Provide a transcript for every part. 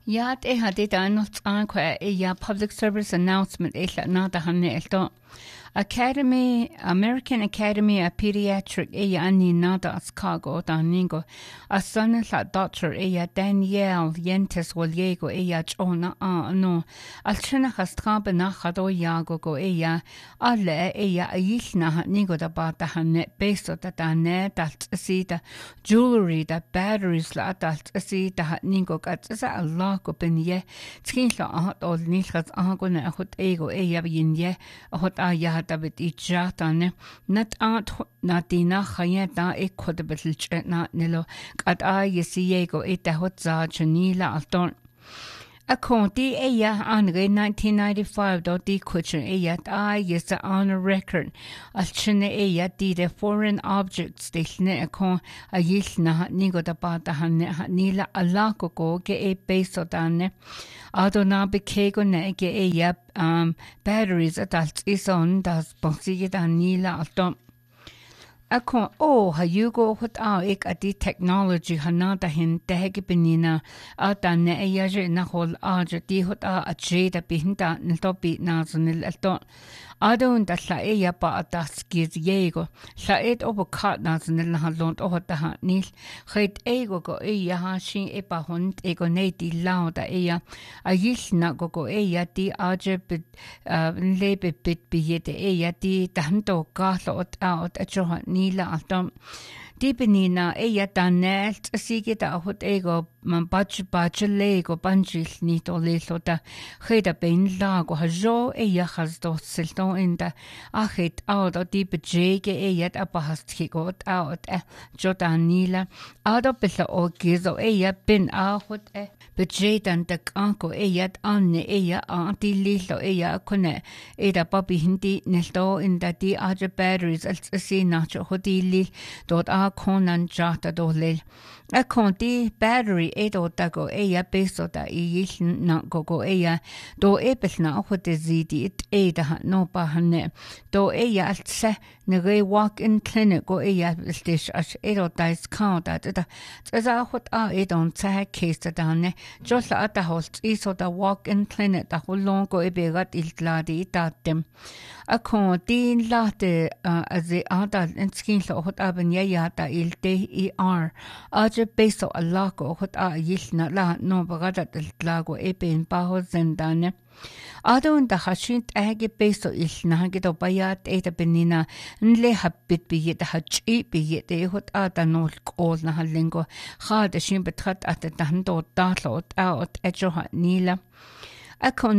Yaat hadid anot anqua public service announcement nada hanne American Academy of Pediatric ani nada ascago daningo asana la doctor Danielle Yentes Woliego chona no alchina hastraba nachado yago go alle ayishna nigo da bata hanne beso da dane dalt sida jewelry da batteries la dalt sida nigo gatsa Allah go benye tkinla at ol nilgas agona hot ego binye hot David Ijatane, not aunt Natina Hayata equitable na Nilo, at Yesiego etahotza Janila Alton. A conti Andre 1995 di question yes on a record as chine the foreign objects station a con a yilna nigo da bata nila alako go ge beso dane adona bekego ne ge batteries adult is on das boxige da nila alton Akon hayugo hot adi technology hanada hin dehege benina ne ayaje na hol di hot jeda bihinda ntobi nazunil alton adon da la ba skiz yego la obokat nazunil halont hot nil khait ego go ha shin ba hund ego nedi lauda ayil na go di aje bit lebe bit biyete di tanto galo out ajo Nila altom Dipinina danelt sigita hot ego man batch lego banjil nito lesota kheda ben lago hajo has do silton in the achet out of deep jege abahast higot out jodanila out of bella o gizo bin hot bejedan de kanko anne anti lilo kone papi hindi nelto in the di aja batteries als nacho hodili dot konan jata dolel a conti battery dago beso da na gogo do ebelna hot zidi it no bahane do altse ne walk-in clinic go stish as dais count da hot don case da ne josla at holt iso da walk-in clinic da holongo ebegat ilgladi datem a conti late as the adult and skin hot aben da il der aje beso alako hot yilna la no bagada del lago eben baho zendane adon da hashint beso ilna gido bayat benina nle habit biyet hachi biyet hot no kol na halingo khade shin betrat at dando dalot out ejo nila Ako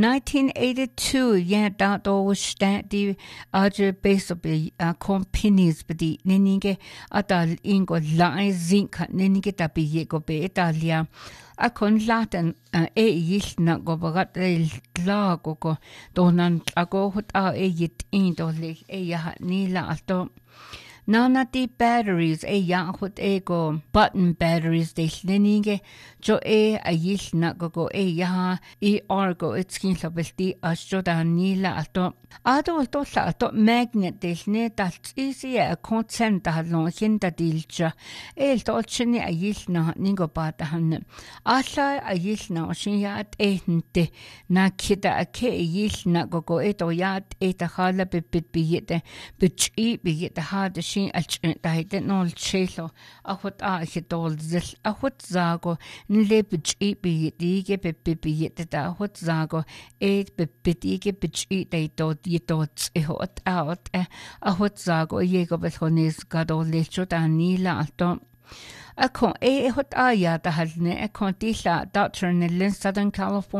1982 dat was di aje beso be companies bedi nenige adal ingo lai zinc nenige tabi yego be Italia akon laten yilna go bagat lago go donan ago hot yit indo le nila alto Nana di batteries hot ego button batteries de lenige jo yilna go argo skin labelti asjoda nila alto ado to magnet de ne dat easy a consent da lon hinda dilja to chini yilna ningo bata han alla yilna shin hente na kida yilna go eto hala bit biyete biyete hade I nol chelo a hot hitol zil a hot zago nlebich be dige be da hot zago betige bich they dot yitots hot out a hot zago yego bethonis gado lecho nila alto a con hot da halne a contilla doctor in Southern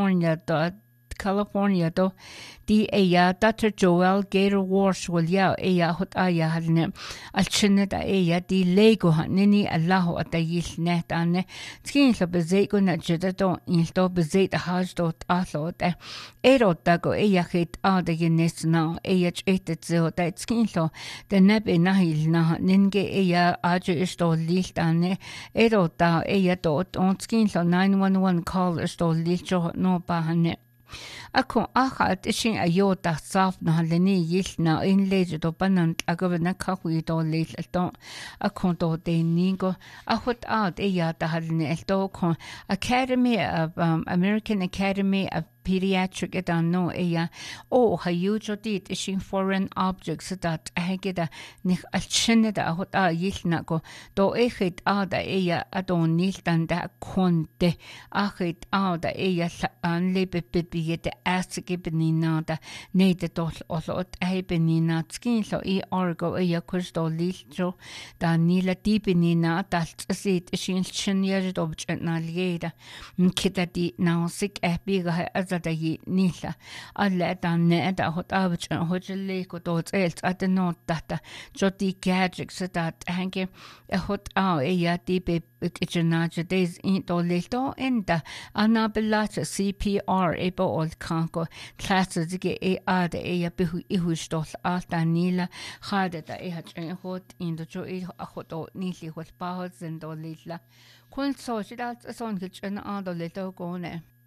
California do di Dr. Joel Gator Walsh will hot halne alchine da di Lego nini Allahu at yil net ane skin lo bezego na jedato in to bezet haj dot athot dago hit da yenes na et zo da skin lo the nebe nahil na ninge aje isto lilt ane da dot on skin lo 911 call isto lilt no bahane Ako aha tishin ayota saf na halini yil na inleje do banan agaw na kahui do leil to ako do de ningo ahot out eya da halini elto kon Academy of American Academy of Pediatric edan no eya o hayujo dit ishin foreign objects dat hegeda nik alchine da ahot a yil na go do echit a da eya adon nil dan da konte achit a da eya an lebe bibiyete asige benina da neide dol olot e benina skin so e argo eya kusto liljo da nila di benina dalt sit ishin chinyer do bchna lieda kita di nausik e biga azada yi nila alla da ne da hot abch hojle ko do elt at no data jodi gadgets that hange hot a eya di be kitchenaja des in do lilto enda anabelata CPR ebo ol kanko classes ge e ad e behu ihustol alta nila khade da e hat hot in do jo e hoto nili hot bahot zendo lilla kun so shidalt son kitchen ado lito gone